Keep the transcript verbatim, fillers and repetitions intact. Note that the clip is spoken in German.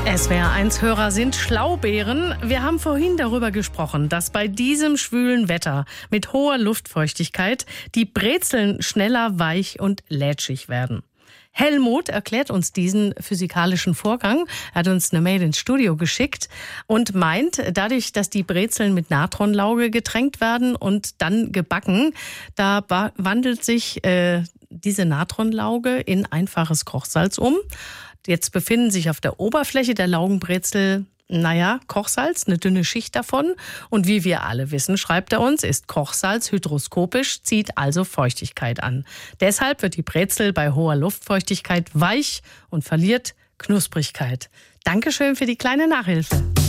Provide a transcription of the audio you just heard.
S W R eins Hörer sind Schlaubeeren. Wir haben vorhin darüber gesprochen, dass bei diesem schwülen Wetter mit hoher Luftfeuchtigkeit die Brezeln schneller weich und lätschig werden. Helmut erklärt uns diesen physikalischen Vorgang. Er hat uns eine Mail ins Studio geschickt und meint, dadurch, dass die Brezeln mit Natronlauge getränkt werden und dann gebacken, da wandelt sich äh, diese Natronlauge in einfaches Kochsalz um. Jetzt befinden sich auf der Oberfläche der Laugenbrezel, naja, Kochsalz, eine dünne Schicht davon. Und wie wir alle wissen, schreibt er uns, ist Kochsalz hydroskopisch, zieht also Feuchtigkeit an. Deshalb wird die Brezel bei hoher Luftfeuchtigkeit weich und verliert Knusprigkeit. Dankeschön für die kleine Nachhilfe.